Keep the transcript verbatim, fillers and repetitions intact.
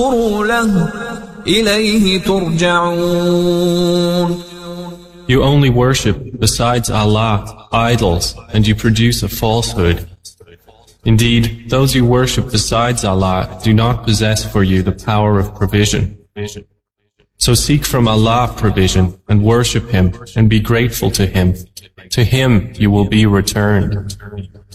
له إليه ترجعون. You only worship, besides Allah, idols, and you produce a falsehood. Indeed, those you worship besides Allah do not possess for you the power of provision. So seek from Allah provision and worship Him and be grateful to Him. To Him you will be returned.